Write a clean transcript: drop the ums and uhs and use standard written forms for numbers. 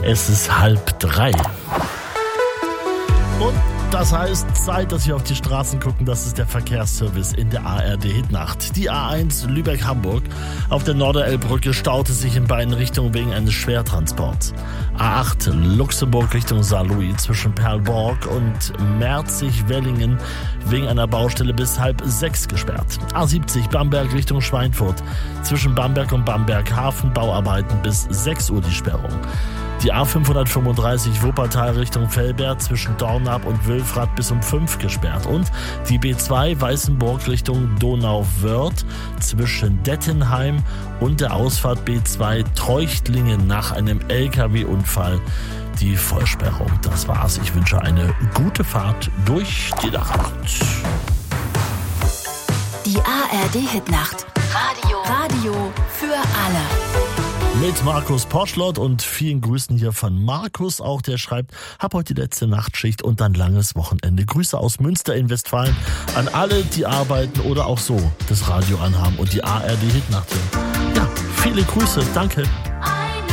Es ist 2:30. Und das heißt, Zeit, dass wir auf die Straßen gucken. Das ist der Verkehrsservice in der ARD-Hitnacht. Die A1 Lübeck-Hamburg auf der Norderelbbrücke staute sich in beiden Richtungen wegen eines Schwertransports. A8 Luxemburg Richtung Saarlouis zwischen Perlborg und Merzig-Wellingen wegen einer Baustelle bis 5:30 gesperrt. A70 Bamberg Richtung Schweinfurt zwischen Bamberg und Bamberg-Hafen Bauarbeiten bis 6 Uhr die Sperrung. Die A535 Wuppertal Richtung Velbert zwischen Dornap und Wülfrath bis um 5 gesperrt. Und die B2 Weißenburg Richtung Donauwörth zwischen Dettenheim und der Ausfahrt B2 Treuchtlingen nach einem LKW-Unfall. Die Vollsperrung. Das war's. Ich wünsche eine gute Fahrt durch die Nacht. Die ARD-Hitnacht. Radio für alle. Mit Markus Porschlott und vielen Grüßen hier von Markus auch, der schreibt, hab heute die letzte Nachtschicht und dann langes Wochenende. Grüße aus Münster in Westfalen an alle, die arbeiten oder auch so das Radio anhaben und die ARD Hitnacht hören. Ja, viele Grüße, danke.